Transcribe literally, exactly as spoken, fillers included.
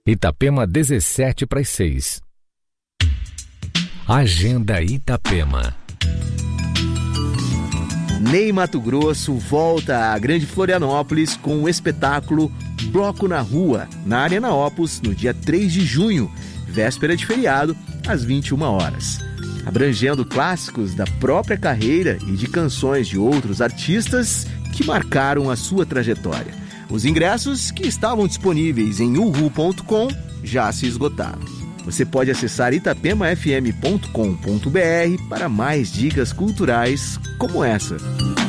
Itapema, dezessete para as seis. Agenda Itapema. Ney Matogrosso volta à Grande Florianópolis com o espetáculo Bloco na Rua, na Arena Opus, no dia três de junho, véspera de feriado, às vinte e uma horas. Abrangendo clássicos da própria carreira e de canções de outros artistas que marcaram a sua trajetória. Os ingressos, que estavam disponíveis em uhu ponto com, já se esgotaram. Você pode acessar itapema f m ponto com ponto b r para mais dicas culturais como essa.